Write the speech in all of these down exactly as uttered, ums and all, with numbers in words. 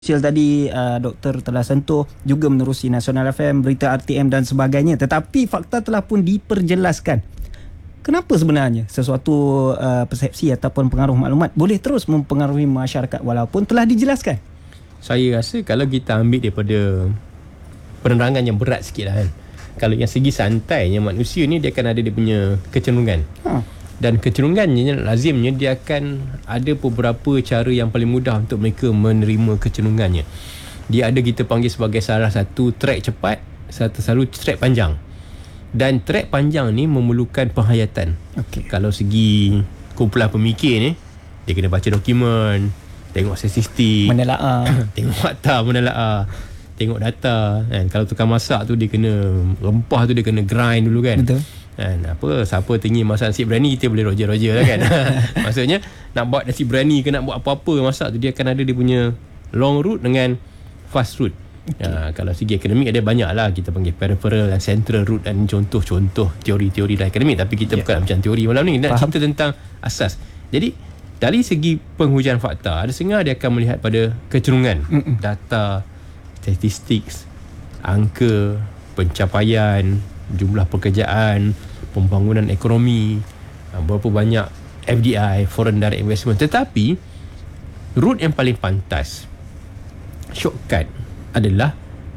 Tadi uh, doktor telah sentuh juga menerusi Nasional F M, berita R T M dan sebagainya, tetapi fakta telah pun diperjelaskan. Kenapa sebenarnya sesuatu uh, persepsi ataupun pengaruh maklumat boleh terus mempengaruhi masyarakat walaupun telah dijelaskan? Saya rasa kalau kita ambil daripada penerangan yang berat sikit lah kan. Kalau yang segi santainya, manusia ni dia akan ada dia punya kecenderungan. Ha. Dan kecenderungannya lazimnya dia akan ada beberapa cara yang paling mudah untuk mereka menerima kecenderungannya. Dia ada kita panggil sebagai salah satu track cepat, satu selalu track panjang. Dan track panjang ni memerlukan penghayatan. Okay. Kalau segi kumpulan pemikir ni, dia kena baca dokumen, tengok statistik, menelaah, tengok fakta, menelaah, tengok data kan. Kalau tukang masak tu dia kena rempah tu dia kena grind dulu kan. Betul. Kan, apa siapa tinggi masak nasi berani, kita boleh roger-roger lah kan. Maksudnya nak buat nasi berani ke nak buat apa-apa masak tu, dia akan ada dia punya long route dengan fast route. Okay. Ha, kalau segi akademik ada banyak lah, kita panggil peripheral dan central route dan contoh-contoh teori-teori dalam akademik. Tapi kita yeah. bukan macam teori malam ni, nak cerita tentang asas. Jadi dari segi penghujaan fakta, ada setengah dia akan melihat pada kecenderungan, Mm-mm. data, statistik, angka, pencapaian, jumlah pekerjaan, pembangunan ekonomi, berapa banyak F D I, foreign direct investment. Tetapi route yang paling pantas, shortcut, adalah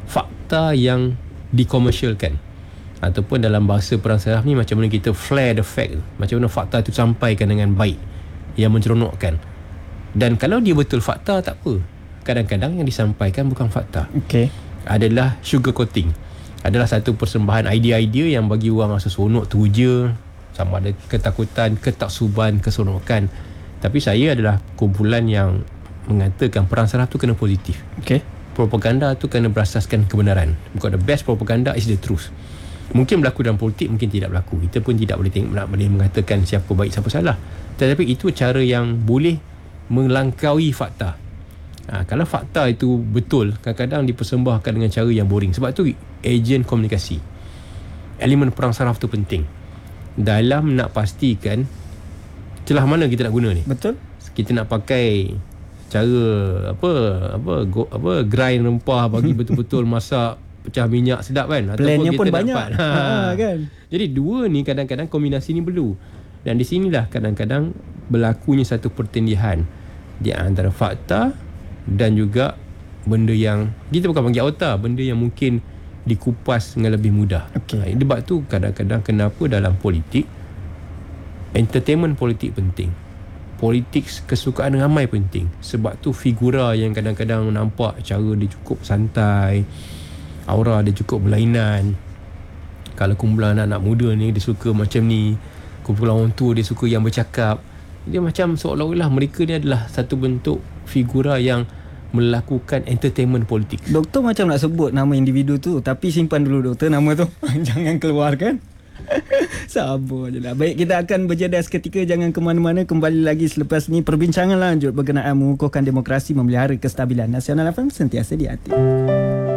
fakta yang dikomersialkan, ataupun dalam bahasa perang saraf ni macam mana kita flare the fact, macam mana fakta itu sampaikan dengan baik, yang menceronokkan. Dan kalau dia betul fakta, tak apa. Kadang-kadang yang disampaikan bukan fakta, okay. adalah sugar coating, adalah satu persembahan idea-idea yang bagi orang rasa seronok, teruja, sama ada ketakutan, ketaksuban, keseronokan. Tapi saya adalah kumpulan yang mengatakan perang saraf tu kena positif. Okay. Propaganda tu kena berasaskan kebenaran. Because the best propaganda is the truth. Mungkin berlaku dalam politik, mungkin tidak berlaku. Kita pun tidak boleh tengok, nak boleh mengatakan siapa baik siapa salah. Tetapi itu cara yang boleh melangkaui fakta. Ha, kalau fakta itu betul, kadang-kadang dipersembahkan dengan cara yang boring. Sebab tu ejen komunikasi, elemen perang saraf tu penting dalam nak pastikan celah mana kita nak guna ni. Betul. Kita nak pakai cara apa apa go, apa grind rempah bagi betul-betul masak pecah minyak sedap kan. Plannya pun banyak. Ha. Ha, kan. Jadi dua ni kadang-kadang kombinasi ni perlu. Dan di sinilah kadang-kadang berlakunya satu pertendihan di antara fakta dan juga benda yang kita bukan panggil otak, benda yang mungkin dikupas dengan lebih mudah. Okay. Debat tu kadang-kadang kenapa dalam politik, entertainment politik penting, politik kesukaan ramai penting. Sebab tu figura yang kadang-kadang nampak cara dia cukup santai, aura dia cukup berlainan. Kalau kumpulan anak-anak muda ni dia suka macam ni, kumpulan orang tua dia suka yang bercakap. Dia macam seolah-olah mereka ni adalah satu bentuk figura yang melakukan entertainment politik. Doktor macam nak sebut nama individu tu, tapi simpan dulu doktor nama tu. Jangan keluarkan. Sabar je lah. Baik, kita akan berjeda seketika. Jangan ke mana-mana. Kembali lagi selepas ni. Perbincangan lanjut berkenaan mengukuhkan demokrasi, memelihara kestabilan. Nasional F M sentiasa di hati.